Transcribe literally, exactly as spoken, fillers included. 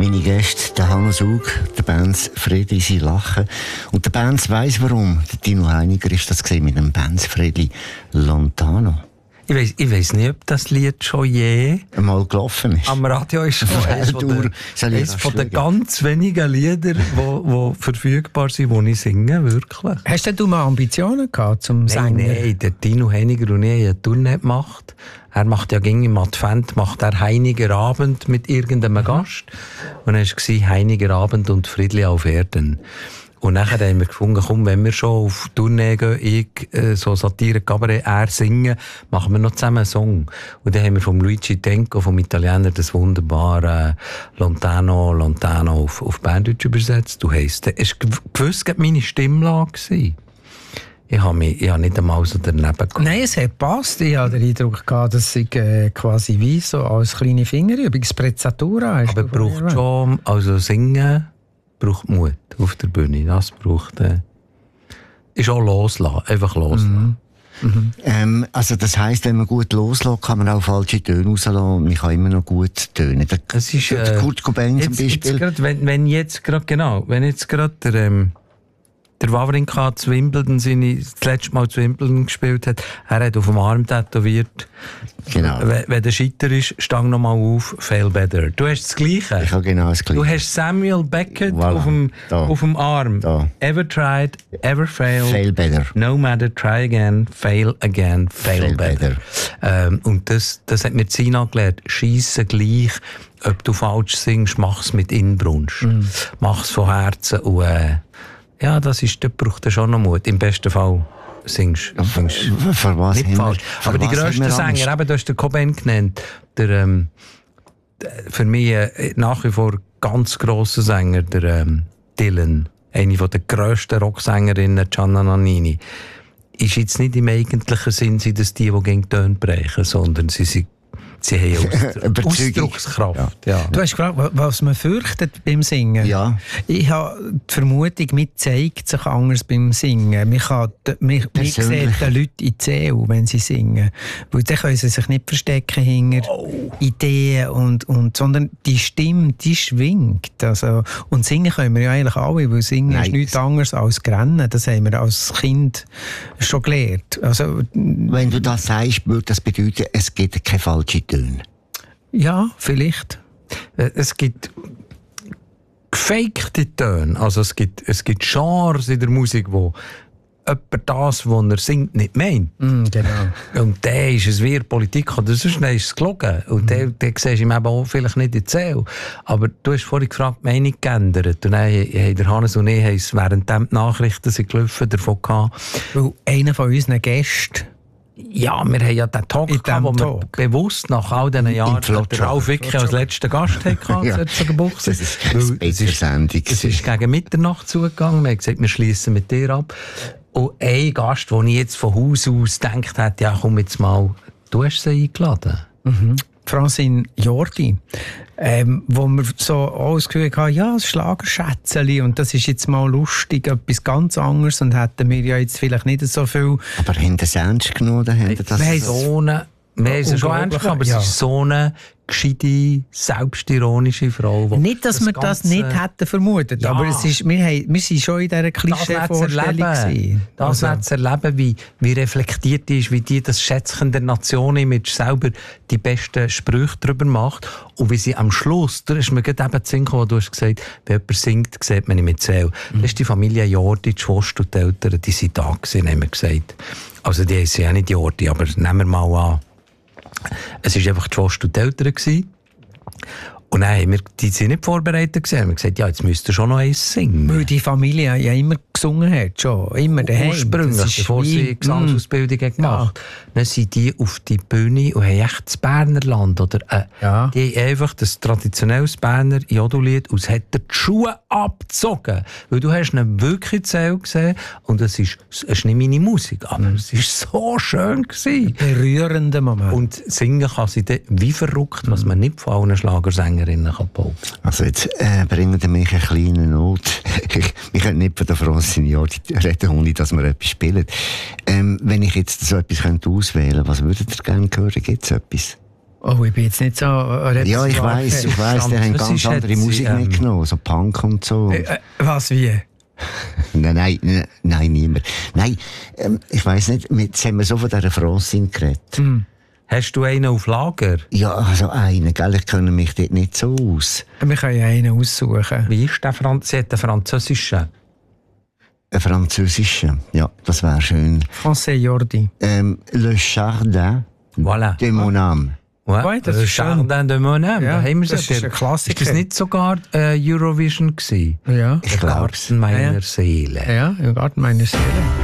Meine Gäste, der Hannes Ug, der Benz Fredli, sie lachen. Und der Benz weiss warum. Der Dino Heiniger ist das gesehen mit dem Benz Fredli Lontano. Ich weiss, ich weiss nicht, ob das Lied schon je mal gelaufen ist. Am Radio ist schon eines von, der, eines von den ganz wenigen Lieder, die verfügbar sind, die ich singe, wirklich. Hast denn du mal Ambitionen gehabt zum Singen? Nein, nein, der Dino Heiniger und ich haben eine Tournee gemacht. Er macht ja gegen im Advent, macht er Heiniger Abend mit irgendeinem Gast. Und dann war Heiniger Abend und Friedli auf Erden. Und nachher haben wir gefunden, komm, wenn wir schon auf Tournee gehen, ich, äh, so Satire, Cabaret, er singen, machen wir noch zusammen einen Song. Und dann haben wir vom Luigi Tenco, vom Italiener, das wunderbare Lontano, Lontano auf, auf Berndeutsch übersetzt. Du heisst, es war gewiss meine Stimmlage gewesen. Ich habe mich, ich habe nicht einmal so daneben gehabt. Nein, es hat gepasst. Ich hatte den Eindruck gehabt, dass ich äh, quasi wie so als kleine Fingerübung, Sprezzatura. Aber braucht schon, also singen, braucht Mut auf der Bühne. Das braucht, äh, ist auch loslassen, einfach loslassen. Mhm. Mhm. Ähm, also das heisst, wenn man gut loslässt, kann man auch falsche Töne rauslassen und man kann immer noch gut tönen. Der, das ist, der äh, Kurt Cobain jetzt, zum Beispiel. Jetzt grad, wenn, wenn jetzt gerade, genau, wenn jetzt gerade der, ähm, der Wawrinka zu Wimbledon, seine, das letzte Mal zu Wimbledon gespielt hat, er hat auf dem Arm tätowiert. Genau. Wenn, wenn der Scheiter ist, stang nochmal auf, fail better. Du hast das Gleiche. Ich habe genau das Gleiche. Du hast Samuel Beckett voilà. auf, dem, auf dem Arm. Da. Ever tried, ever failed. Fail better. No matter, try again, fail again, fail, fail better. better. Ähm, und das, das hat mir Zina gelernt. Schiessen gleich, ob du falsch singst, mach's mit Inbrunst. Mm. Mach's von Herzen und äh, ja, das ist, das braucht ja schon noch Mut. Im besten Fall singst du für was nicht falsch. Wir, aber die grössten Sänger, eben, du hast den Cobain genannt, der, ähm, für mich äh, nach wie vor ganz grosser Sänger, der ähm, Dylan, eine der grössten Rocksängerinnen, Gianna Nannini, ist jetzt nicht im eigentlichen Sinn, dass die, die gegen die Töne brechen, sondern sie sind Sie haben Ausdruckskraft. Ja. Ja. Du hast gefragt, was man fürchtet beim Singen. Ja. Ich habe die Vermutung, man zeigt sich anders beim Singen. Man, kann, man, man sieht den Leuten in die Seele, wenn sie singen. Weil dann können sie sich nicht verstecken hinter oh. Ideen, und, und, sondern die Stimme, die schwingt. Also, und singen können wir ja eigentlich alle, weil Singen Nein. ist nichts anderes als Rennen. Das haben wir als Kind schon gelernt. Also, wenn du das sagst, würde das bedeuten, es gibt keine falsche Töne. Ja, vielleicht. Es gibt gefakte Töne. Also es gibt, es gibt Genres in der Musik, wo jemand das, was er singt, nicht meint. Mm, genau. Und der ist es wie Politik, oder sonst ist es gelogen. Und mm. der, der siehst du ihm eben auch vielleicht nicht in die Seele. Aber du hast vorhin gefragt, die Meinung geändert. Und dann haben der Hannes und ich haben während die Nachrichten sind gelaufen, davon gehabt. Weil einer von unseren Gästen, ja, wir haben ja den Talk gehabt, wo wir bewusst nach all diesen Jahren den Ralf Wicki als letzten Gast hatten. Ja. Das ist keine Spezialsendung. Es ist gegen Mitternacht zugegangen. Wir haben gesagt, wir schließen mit dir ab. Und ein Gast, den ich jetzt von Haus aus gedacht hätte, ja komm jetzt mal, du hast sie eingeladen. Mhm. Francine Jordi, ähm, wo wir so auch das Gefühl hatten, ja, das Schlagerschätzeli, und das ist jetzt mal lustig, etwas ganz anderes, und hätten wir ja jetzt vielleicht nicht so viel... Aber haben das ernst genommen? Haben das wir haben so eine... Wir haben es schon ernst genommen, aber ja. Es ist so eine gescheite, selbstironische Frau. Nicht, dass das wir das nicht hätten vermutet, ja. aber es ist, wir, haben, wir sind schon in dieser Klischee-Vorstellung. Das also. zu erleben, wie, wie reflektiert die ist, wie die das Schätzchen der Nation-Image selber die besten Sprüche darüber macht und wie sie am Schluss, da ist mir gerade eben zu wo du hast gesagt, wenn jemand singt, sieht man nicht mit Seele. Mhm. Das ist die Familie Jordi, die Schwester und die Eltern, die sind da gewesen, haben wir gesagt. Also die sind ja nicht Jordi, aber nehmen wir mal an, es war einfach die Schwester und die Eltern gewesen. Und dann haben wir, die sind nicht vorbereitet gewesen. Wir haben gesagt, ja, jetzt müsst ihr schon noch eins singen. Weil die Familie ja immer gesungen hat, schon. Immer daheim. Ursprünglich, bevor sie wie, Gesangsausbildung mm. gemacht haben. Ja. Dann sind die auf die Bühne und haben echt das Bernerland, oder, äh, ja. die haben einfach das traditionelles Berner Jodellied und es hat die Schuhe abgezogen. Weil du hast ihn wirklich Zell gesehen und es ist, es ist nicht meine Musik, aber mm. es war so schön gewesen. Berührender Moment. Und singen kann sie dann wie verrückt, mm. was man nicht von allen Schlagersängerinnen kann bauen. Also jetzt äh, bringen wir mich eine kleine Not. Ich könnte nicht von der Francine Jordi reden, ohne dass wir etwas spielen. Ähm, wenn ich jetzt so etwas könnte auswählen könnte, was würdet ihr gerne hören? Gibt es etwas? Oh, ich bin jetzt nicht so... Äh, ja, ich weiss, ich weiss, die haben ganz andere Musik ähm, mitgenommen, so Punk und so. Äh, was, wie? nein, nein, nein, nein, niemand. Nein, ähm, ich weiss nicht, jetzt haben wir so von dieser Francine geredet. Hm. Hast du einen auf Lager? Ja, also einen, gell, ich kenne mich dort nicht so aus. Wir können ja einen aussuchen. Wie ist der Franz? Sie hat den französischen. Ein französischer, ja, das wäre schön. Français Jordi. Ähm, Le Jardin voilà. de mon âme. Ouais, ouais, das Le ist Jardin de mon âme. Ja, da haben wir das so ist ein Klassiker. Ist das nicht sogar äh, Eurovision gewesen? Ja. Ich Der Garten meiner ja. Seele. Ja, im Garten meiner Seele.